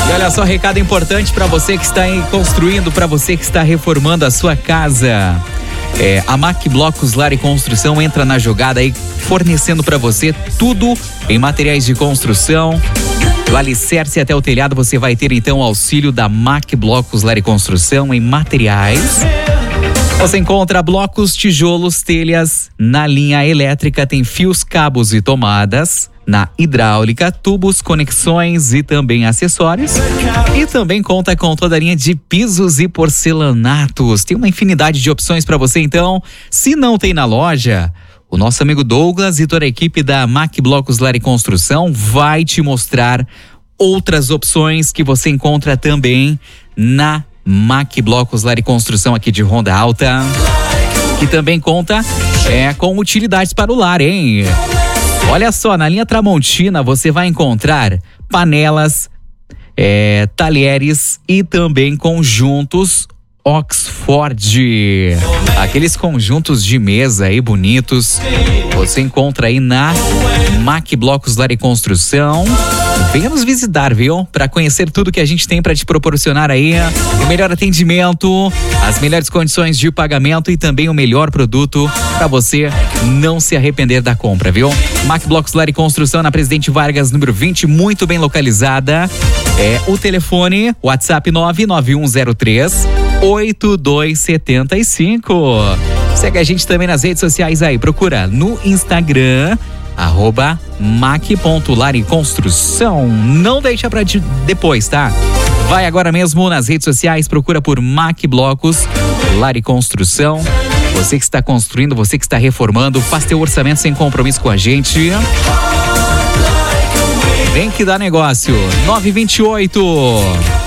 E olha só, recado importante para você que está construindo, para você que está reformando a sua casa. A Mac Blocos Lar e Construção entra na jogada aí, fornecendo para você tudo em materiais de construção. Do alicerce até o telhado, você vai ter então o auxílio da Mac Blocos Lar e Construção em materiais. Você encontra blocos, tijolos, telhas. Na linha elétrica tem fios, cabos e tomadas. Na hidráulica, tubos, conexões e também acessórios. E também conta com toda a linha de pisos e porcelanatos. Tem uma infinidade de opções para você, então. Se não tem na loja, o nosso amigo Douglas e toda a equipe da Mac Blocos Lar e Construção vai te mostrar outras opções que você encontra também na Mac Blocos Lar e Construção aqui de Ronda Alta. Que também conta com utilidades para o lar, hein? Olha só, na linha Tramontina você vai encontrar panelas, talheres e também conjuntos Oxford. Aqueles conjuntos de mesa aí bonitos, você encontra aí na Mac Blocos Lar e Construção. Venha nos visitar, viu? Para conhecer tudo que a gente tem para te proporcionar aí o melhor atendimento, as melhores condições de pagamento e também o melhor produto para você não se arrepender da compra, viu? Mac Blocos Lar e Construção na Presidente Vargas, número 20, muito bem localizada. O telefone, WhatsApp 99103 8275. Segue a gente também nas redes sociais aí, procura no Instagram @mac.lareconstrução. Não deixa pra depois, tá? Vai agora mesmo nas redes sociais, procura por Mac Blocos Lar e Construção. Você que está construindo, você que está reformando, faz teu orçamento sem compromisso com a gente. Vem que dá negócio. 928.